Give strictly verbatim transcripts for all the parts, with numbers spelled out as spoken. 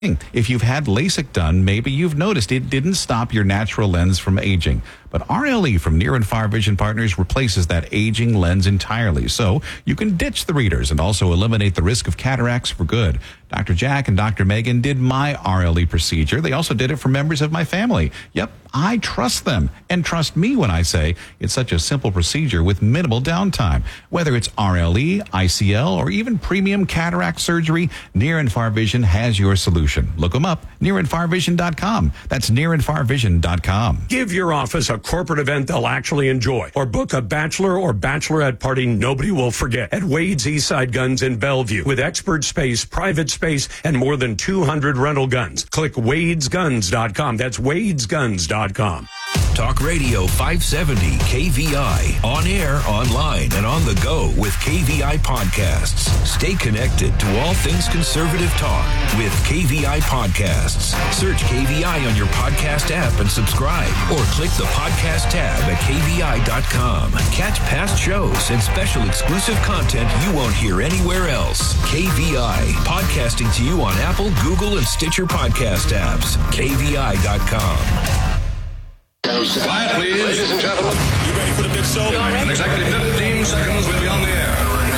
If you've had LASIK done, maybe you've noticed it didn't stop your natural lens from aging. But R L E from Near and Far Vision Partners replaces that aging lens entirely, so you can ditch the readers and also eliminate the risk of cataracts for good. Doctor Jack and Doctor Megan did my R L E procedure. They also did it for members of my family. Yep, I trust them and trust me when I say it's such a simple procedure with minimal downtime. Whether it's R L E, I C L, or even premium cataract surgery, Near and Far Vision has your solution. Look them up, near and far vision dot com. That's near and far vision dot com. Give your office a corporate event they'll actually enjoy, or book a bachelor or bachelorette party nobody will forget at Wade's Eastside Guns in Bellevue. With expert space, private space, and more than two hundred rental guns. Click wades guns dot com. That's wades guns dot com. Talk Radio five seventy K V I. On air, online, and on the go with K V I Podcasts. Stay connected to all things conservative talk with K V I Podcasts. Search K V I on your podcast app and subscribe, or click the podcast tab at K V I dot com. Catch past shows and special exclusive content you won't hear anywhere else. K V I, podcasting to you on Apple, Google, and Stitcher podcast apps. K V I dot com. Quiet, please. Ladies and gentlemen. You ready for the big show? In exactly fifteen seconds, we'll be on the air.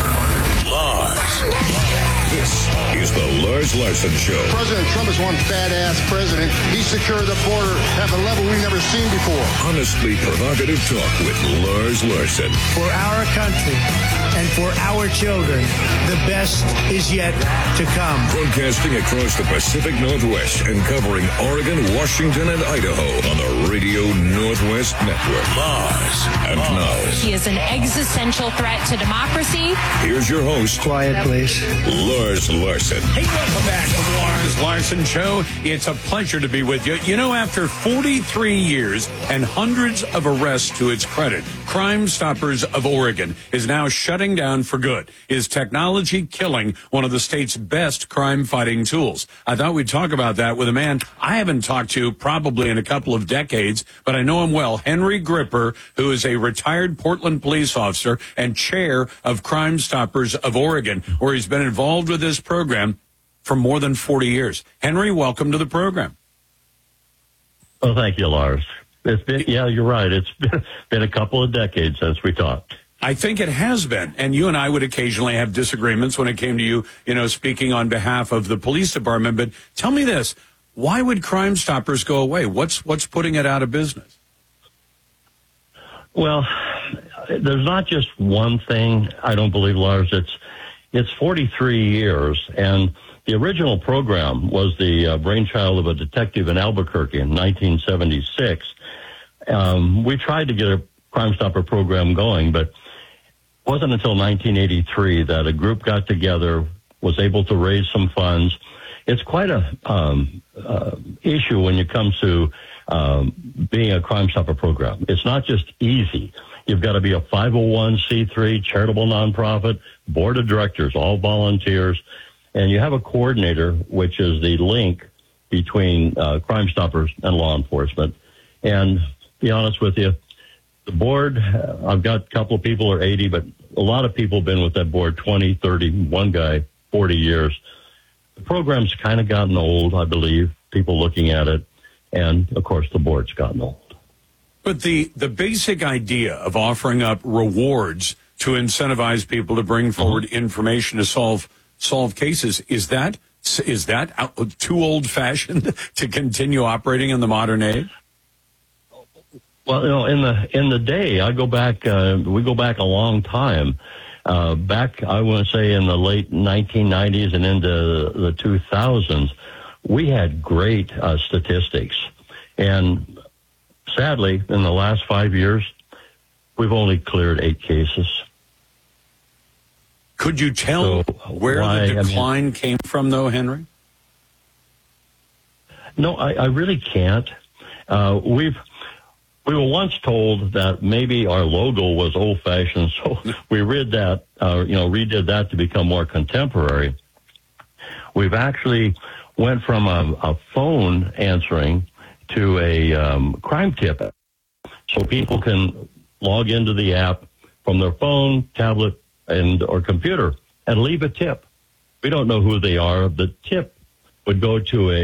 Lars. This is the Lars Larson Show. President Trump is one badass president. He secured the border at a level we've never seen before. Honestly provocative talk with Lars Larson. For our country and for our children, the best is yet to come. Broadcasting across the Pacific Northwest and covering Oregon, Washington, and Idaho on the Radio Northwest Network. Lars. And now, he is an existential threat to democracy. Here's your host. Quiet, please. Lars Larson. Hey, welcome back to the Lars Larson Show. It's a pleasure to be with you. You know, after forty-three years and hundreds of arrests to its credit, Crime Stoppers of Oregon is now shutting down for good. Is technology killing one of the state's best crime-fighting tools? I thought we'd talk about that with a man I haven't talked to probably in a couple of decades, but I know him well, Henry Gripper, who is a retired Portland police officer and chair of Crime Stoppers of Oregon, where he's been involved with this program for more than forty years. Henry, welcome to the program. Well, thank you, Lars. It's been, yeah, you're right. It's been, been a couple of decades since we talked. I think it has been. And you and I would occasionally have disagreements when it came to you, you know, speaking on behalf of the police department. But tell me this, why would Crime Stoppers go away? What's, what's putting it out of business? Well, there's not just one thing, I don't believe, Lars. It's, it's forty-three years. And the original program was the uh, brainchild of a detective in Albuquerque in nineteen seventy-six. Um, we tried to get a Crime Stopper program going, but it wasn't until nineteen eighty-three that a group got together, was able to raise some funds. It's quite a um, uh, issue when it comes to um, being a Crime Stopper program. It's not just easy. You've got to be a five oh one c three charitable nonprofit, board of directors, all volunteers, and you have a coordinator, which is the link between uh, Crime Stoppers and law enforcement. And to be honest with you, the board, uh, I've got a couple of people who are eighty, but a lot of people have been with that board twenty, thirty, one guy, forty years. The program's kind of gotten old, I believe, people looking at it. And, of course, the board's gotten old. But the, the basic idea of offering up rewards to incentivize people to bring forward mm-hmm. information to solve solve cases, is that is that too old-fashioned to continue operating in the modern age? Well, you know, in the in the day, I go back. Uh, we go back a long time. Uh, back, I want to say, in the late nineteen nineties and into the two thousands, we had great uh, statistics, and sadly, in the last five years, we've only cleared eight cases. Could you tell so where why, the decline I mean, came from, though, Henry? No, I, I really can't. Uh, we've we were once told that maybe our logo was old-fashioned, so we read that, uh, you know, redid that to become more contemporary. We've actually went from a, a phone answering to a um, crime tip, so people can log into the app from their phone, tablet, and or computer and leave a tip. We don't know who they are. The tip would go to a